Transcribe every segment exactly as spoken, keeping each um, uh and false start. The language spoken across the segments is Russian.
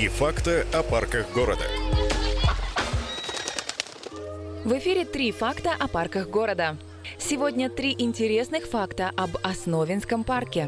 Три факта о парках города. В эфире «Три факта о парках города». Сегодня три интересных факта об Основинском парке.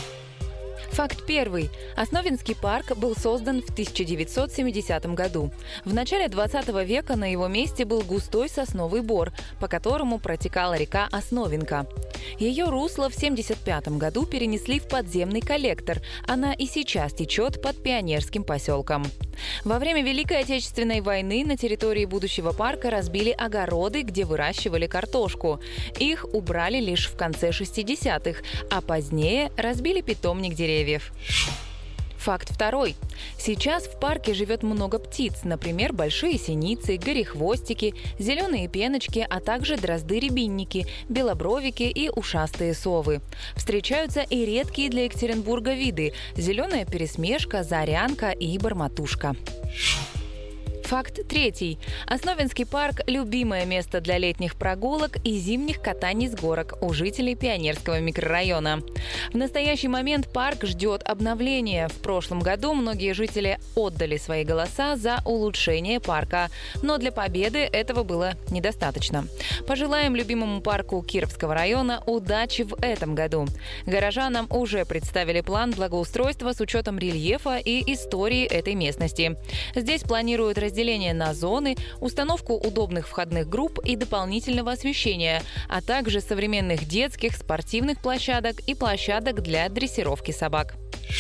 Факт первый. Основинский парк был создан в тысяча девятьсот семидесятом году. В начале двадцатого века на его месте был густой сосновый бор, по которому протекала река Основинка. Ее русло в семьдесят пятом году перенесли в подземный коллектор. Она и сейчас течет под Пионерским поселком. Во время Великой Отечественной войны на территории будущего парка разбили огороды, где выращивали картошку. Их убрали лишь в конце шестидесятых, а позднее разбили питомник деревьев. Факт второй. Сейчас в парке живет много птиц, например, большие синицы, горехвостики, зеленые пеночки, а также дрозды-рябинники, белобровики и ушастые совы. Встречаются и редкие для Екатеринбурга виды – зеленая пересмешка, зарянка и барматушка. Факт третий. Основинский парк – любимое место для летних прогулок и зимних катаний с горок у жителей Пионерского микрорайона. В настоящий момент парк ждет обновления. В прошлом году многие жители отдали свои голоса за улучшение парка, но для победы этого было недостаточно. Пожелаем любимому парку Кировского района удачи в этом году. Горожанам уже представили план благоустройства с учетом рельефа и истории этой местности. Здесь планируют разделить Разделение на зоны, установку удобных входных групп и дополнительного освещения, а также современных детских, спортивных площадок и площадок для дрессировки собак.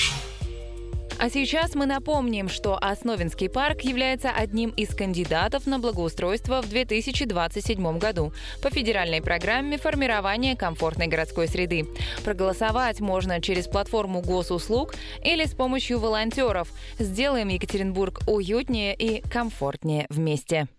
А сейчас мы напомним, что Основинский парк является одним из кандидатов на благоустройство в две тысячи двадцать седьмом году по федеральной программе формирования комфортной городской среды. Проголосовать можно через платформу госуслуг или с помощью волонтеров. Сделаем Екатеринбург уютнее и комфортнее вместе.